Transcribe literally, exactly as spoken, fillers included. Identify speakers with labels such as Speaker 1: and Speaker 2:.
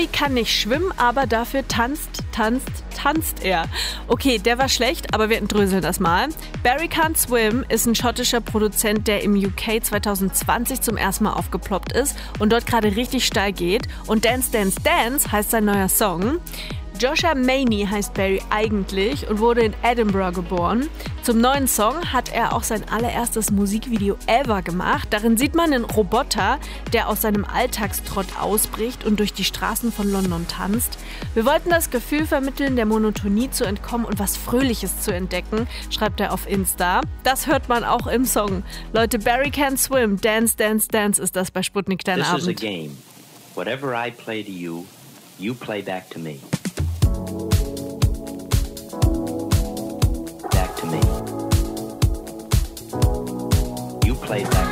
Speaker 1: Barry kann nicht schwimmen, aber dafür tanzt, tanzt, tanzt er. Okay, der war schlecht, aber wir entdröseln das mal. Barry Can't Swim ist ein schottischer Produzent, der im U K zwanzig zwanzig zum ersten Mal aufgeploppt ist und dort gerade richtig steil geht. Und Dance, Dance, Dance heißt sein neuer Song. Joshua Maney heißt Barry eigentlich und wurde in Edinburgh geboren. Zum neuen Song hat er auch sein allererstes Musikvideo ever gemacht. Darin sieht man einen Roboter, der aus seinem Alltagstrott ausbricht und durch die Straßen von London tanzt. Wir wollten das Gefühl vermitteln, der Monotonie zu entkommen und was Fröhliches zu entdecken, schreibt er auf Insta. Das hört man auch im Song. Leute, Barry Can't Swim, Dance, Dance, Dance ist das bei Sputnik Dein Abend.
Speaker 2: This is a game. Whatever I play to you, you play back to me. Back to me. You play back.